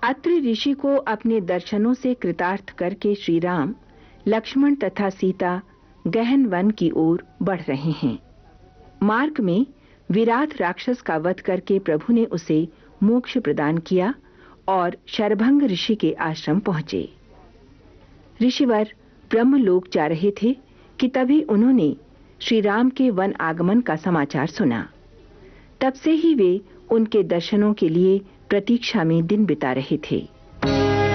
अत्रि ऋषि को अपने दर्शनों से कृतार्थ करके श्री राम, लक्ष्मण तथा सीता गहन वन की ओर बढ़ रहे हैं। मार्ग में विराट राक्षस का वध करके प्रभु ने उसे मोक्ष प्रदान किया और शरभंग ऋषि के आश्रम पहुंचे। ऋषिवर ब्रह्मलोक जा रहे थे कि तभी उन्होंने श्री राम के वन आगमन का समाचार सुना। तब से ही वे उनके दर्शनों के लिए प्रतीक्षा में दिन बिता रहे थे।